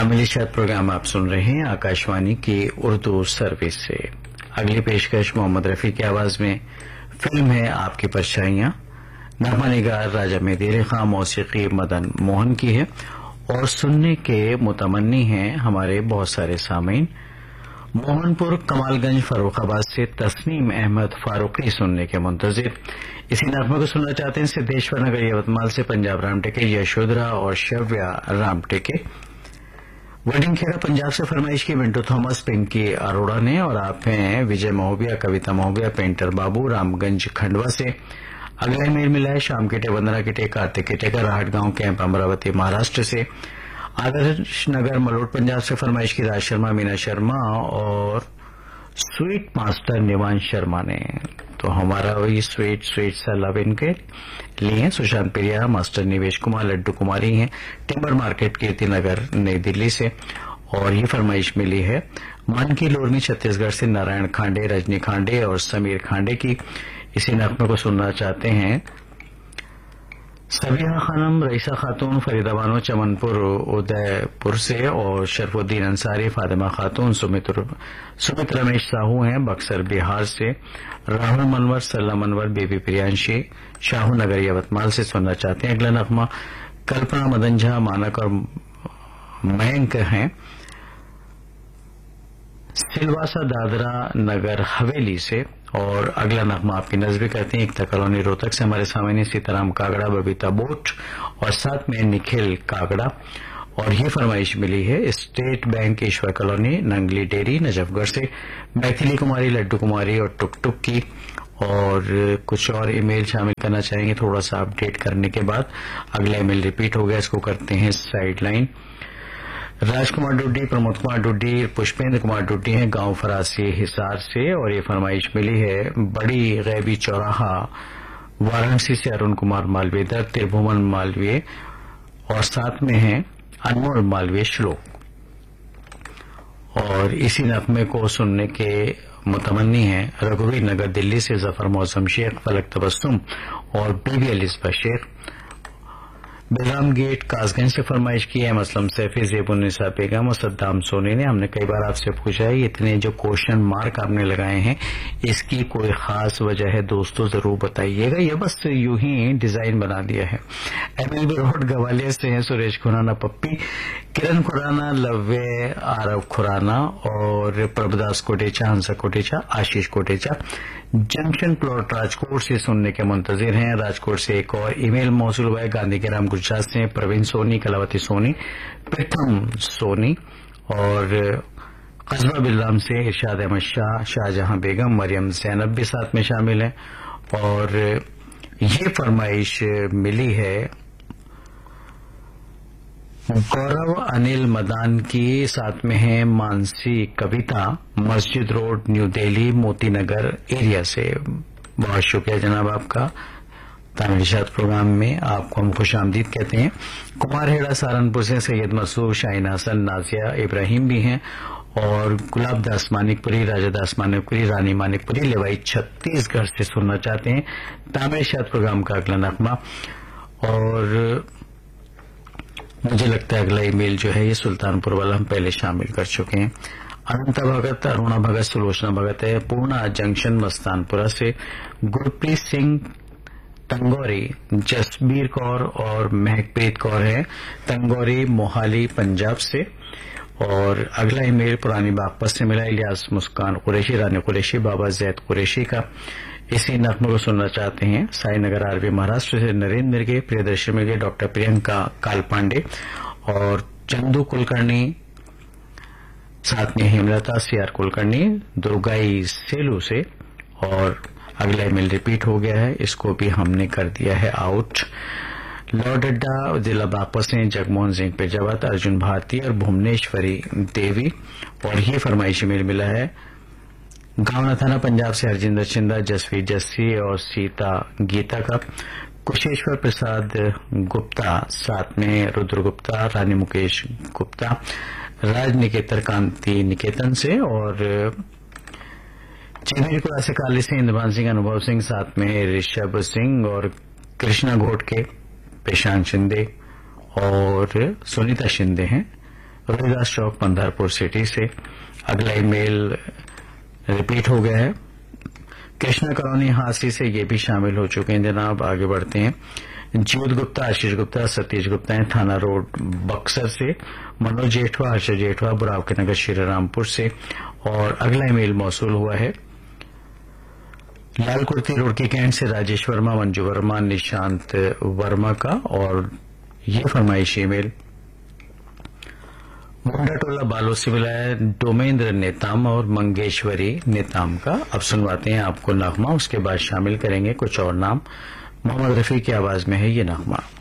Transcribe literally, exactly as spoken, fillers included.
तामिल इशात programme आप सुन रहे हैं आकाशवाणी की उर्दू सर्विस से। अगली पेशकश मोहम्मद रफी की आवाज में फिल्म है आपकी परछाइयां। नगमा निगार राजा मेहदी खां, मौसीकी मदन मोहन की है और सुनने के मुतमन्नी हैं हमारे बहुत सारे सामीन। मोहनपुर कमालगंज फर्रुखाबाद से तस्नीम अहमद फारूकी सुनने के मुंतजिर। इसी नगमे को सुनना चाहते हैं सिद्धेश्वर नगर यवतमाल से पंजाब रामटेके, यशोधरा और शव्या रामटेके। वर्डिंग खेड़ा पंजाब से फरमाइश की मिंटू थॉमस, पिंकी अरोड़ा ने, और आप हैं विजय महोबिया, कविता महोबिया, पेंटर बाबू रामगंज खंडवा से। अगला ईमेल मिला है शाम किटे, वंदना किटे, कार्तिक किटे का राहट गांव कैंप अमरावती महाराष्ट्र से। आदर्श नगर मलोट पंजाब से फरमाइश की राज शर्मा, मीना शर्मा और स्वीट मास्टर निवांश शर्मा ने। तो हमारा वही स्वीट स्वीट सा लव इनके लिए सुशांत प्रिया, मास्टर निवेश कुमार, लड्डू कुमारी हैं टिम्बर मार्केट कीर्ति नगर नई दिल्ली से। और ये फरमाइश मिली है मन की लोरनी छत्तीसगढ़ से नारायण खांडे, रजनी खांडे और समीर खांडे की। इसी नगमे को सुनना चाहते हैं सबिहा खानम, रईसा खातून फरीदाबानो चमनपुर उदयपुर से और शरफुद्दीन अंसारी, फातिमा खातून, सुमित सुमित रमेश साहू हैं बक्सर बिहार से। राहुल मनवर, सल्ला मनवर, बेबी प्रियांशी शाहू नगर यवतमाल से सुनना चाहते हैं। अगला नगमा कल्पना मदन झा, मानक और मयंक हैं सिलवासा दादरा नगर हवेली से। और अगला नगमा आपकी नजर करते हैं एकता कॉलोनी रोहतक से हमारे सामने सीताराम कागड़ा, बबीता बोट और साथ में निखिल कागड़ा। और ये फरमाइश मिली है स्टेट बैंक ईश्वर कॉलोनी नंगली डेरी नजफगढ़ से मैथिली कुमारी, लड्डू कुमारी और टुक टुक की। और कुछ और ईमेल शामिल करना चाहेंगे थोड़ा सा अपडेट करने के बाद। अगला ईमेल रिपीट हो गया, इसको करते हैं साइडलाइन। राजकुमार डुड्डी, प्रमोद कुमार डुड्डी, पुष्पेंद्र कुमार डुड्डी हैं गांव फरासी हिसार से। और ये फरमाइश मिली है बड़ी गैबी चौराहा वाराणसी से अरुण कुमार मालवीय, दर त्रिभुवन मालवीय और साथ में हैं अनमोल मालवीय श्लोक। और इसी नगमे को सुनने के मुतमन्नी हैं रघुवीर नगर दिल्ली से जफर मौसम शेख, फलक तबस्सुम और बीबी अलिस्बा शेख। बेगम गेट कासगंज से फरमाइश की है मसलम सैफी, जेबुन्निसा बेगम और सद्दाम सोनी ने। हमने कई बार आपसे पूछा है इतने जो क्वेश्चन मार्क आपने लगाए हैं इसकी कोई खास वजह है दोस्तों, जरूर बताइएगा। ये बस यूं ही डिजाइन बना दिया है। एमएलबी रोड ग्वालियर से हैं सुरेश खुराना पप्पी, किरण खुराना, लव्य आरव खुराना और प्रभुदास कोटेचा, हंसा कोटेचा, आशीष कोटेचा। जंक्शन प्लॉट राजकोट से सुनने के मुंतजिर हैं। राजकोट से एक और ईमेल मौसूल हुआ है गांधी के राम गुजरात से प्रवीण सोनी, कलावती सोनी, प्रथम सोनी और कस्बा बिल्लाम से इरशाद अहमद शाह, शाहजहां बेगम, मरियम जैनब भी साथ में शामिल हैं। और ये फरमाइश मिली है गौरव अनिल मदान की, साथ में है मानसी कविता, मस्जिद road new Delhi Moti Nagar area से। बहुत शुक्रिया जनाब आपका। तामिल इशात प्रोग्राम में आपको हम खुश आमदीद कहते हैं। कुमार हेड़ा सहारनपुर से सैयद मसूद, शाहीन हसन, नाजिया इब्राहिम भी हैं और गुलाब दास मानिकपुरी, राजा दास मानिकपुरी, रानी मानिकपुरी लेवाई छत्तीसगढ़ से सुनना चाहते हैं तामिल इशात प्रोग्राम का अगला नगमा। और मुझे लगता है अगला ईमेल जो है ये सुल्तानपुर वाला हम पहले शामिल कर चुके हैं। अनंता भगत, अरुणा भगत, सुलोचना भगत है पूर्णा जंक्शन मस्तानपुरा से। गुरप्रीत सिंह तंगौरी, जसबीर कौर और महकप्रीत कौर है तंगौरी मोहाली पंजाब से। और अगला ईमेल पुरानी बागपत से मिला इलियास मुस्कान कुरैशी, रानी कुरैशी, बाबा जैद कुरैशी का। इसी नगमे को सुनना चाहते हैं साई नगर आरबी महाराष्ट्र से नरेंद्र मिर्गे, प्रियदर्शी मिर्गे, डॉक्टर प्रियंका काल पांडे और चंदू कुलकर्णी, साथ में हेमलता सीआर कुलकर्णी, दुर्गाई सेलू से। और अगला ईमेल रिपीट हो गया है, इसको भी हमने कर दिया है आउट। लॉर्ड अड्डा जिला बागपत से जगमोहन सिंह पेजावत, अर्जुन भारती और भुवनेश्वरी देवी। और ये फरमाइशी मेल मिला है गांव थाना पंजाब से हरजिंदर चिंदा, जसवीर जस्सी और सीता गीता का। कुशेश्वर प्रसाद गुप्ता, साथ में रुद्र गुप्ता, रानी मुकेश गुप्ता, राज निकेतर कांति निकेतन से। और चिमेरीपुरा से काली से इंद्रभान सिंह, अनुभव सिंह, साथ में ऋषभ सिंह और कृष्णा घोट के, पेशान शिंदे और सुनीता शिंदे हैं रोहिदास चौक पंधारपुर सिटी से। अगला ईमेल रिपीट हो गया है। कृष्णा कॉलोनी हांसी से ये भी शामिल हो चुके हैं जनाब। आगे बढ़ते हैं। जीवत गुप्ता, आशीष गुप्ता, सतीश गुप्ता हैं थाना रोड बक्सर से। मनोज जेठवा, हर्ष जेठवा, बुराव के नगर श्रीरामपुर से। और अगला ईमेल मौसूल हुआ है लाल कुर्ती रोड की कैंट से राजेश वर्मा, मंजू वर्मा, निशांत वर्मा का। और ये फरमाइश ईमेल मुंडा टोला बालो से मिला है डोमेंद्र नेताम और मंगेश्वरी नेताम का। अब सुनवाते हैं आपको नगमा, उसके बाद शामिल करेंगे कुछ और नाम। मोहम्मद रफी की आवाज में है ये नगमा।